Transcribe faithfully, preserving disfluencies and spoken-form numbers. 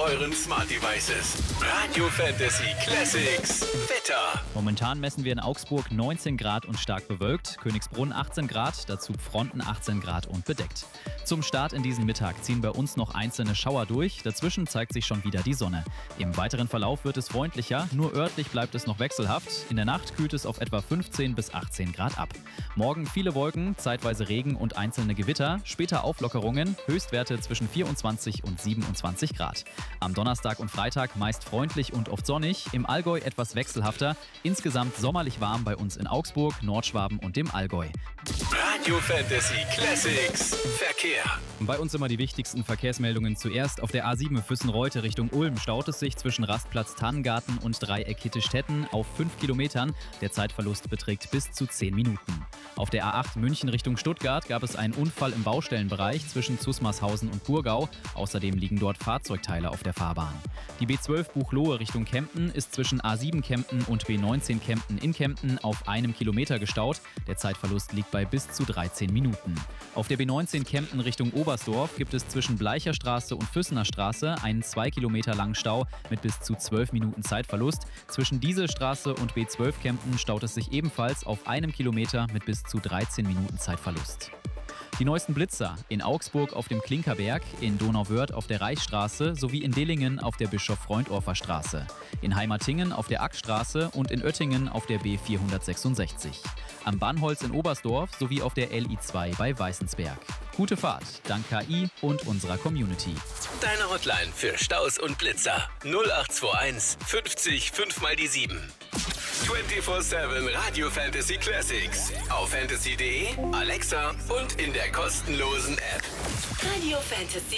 euren Smart Devices. Radio Fantasy Classics Wetter. Momentan messen wir in Augsburg neunzehn Grad und stark bewölkt, Königsbrunn achtzehn Grad, dazu Pfronten achtzehn Grad und bedeckt. Zum Start in diesen Mittag ziehen bei uns noch einzelne Schauer durch, dazwischen zeigt sich schon wieder die Sonne. Im weiteren Verlauf wird es freundlicher, nur örtlich bleibt es noch wechselhaft. In der Nacht kühlt es auf etwa fünfzehn bis achtzehn Grad ab. Morgen viele Wolken, zeitweise Regen und einzelne Gewitter, später Auflockerungen, Höchstwerte zwischen vierundzwanzig und siebenundzwanzig Grad. Am Donnerstag und Freitag meist freundlich und oft sonnig, im Allgäu etwas wechselhafter, insgesamt sommerlich warm bei uns in Augsburg, Nordschwaben und dem Allgäu. Radio Fantasy Classics Verkehr. Bei uns immer die wichtigsten Verkehrsmeldungen zuerst. Auf der A sieben Füssen-Reute Richtung Ulm staut es sich zwischen Rastplatz Tannengarten und Dreieck Hittistetten auf fünf Kilometern. Der Zeitverlust beträgt bis zu zehn Minuten. Auf der A acht München Richtung Stuttgart gab es einen Unfall im Baustellenbereich zwischen Zusmarshausen und Burgau. Außerdem liegen dort Fahrzeugteile auf der Fahrbahn. Die B zwölf Buchloe Richtung Kempten ist zwischen A sieben Kempten und B neunzehn Kempten in Kempten auf einem Kilometer gestaut. Der Zeitverlust liegt bei bis zu dreizehn Minuten. Auf der B neunzehn Kempten Richtung Oberstdorf gibt es zwischen Bleicher Straße und Füssener Straße einen zwei Kilometer langen Stau mit bis zu zwölf Minuten Zeitverlust. Zwischen Dieselstraße und B zwölf Kempten staut es sich ebenfalls auf einem Kilometer mit bis zu dreizehn Minuten Zeitverlust. Die neuesten Blitzer in Augsburg auf dem Klinkerberg, in Donauwörth auf der Reichsstraße sowie in Dillingen auf der Bischof-Freundorfer Straße, in Heimatingen auf der Ackstraße und in Oettingen auf der B vierhundertsechsundsechzig, am Bannholz in Oberstdorf sowie auf der L I zwei bei Weißensberg. Gute Fahrt, dank K I und unserer Community. Deine Hotline für Staus und Blitzer null acht zwei eins fünfzig fünf mal die sieben. vierundzwanzig sieben Radio Fantasy Classics auf fantasy punkt de, Alexa und in der kostenlosen App. Radio Fantasy.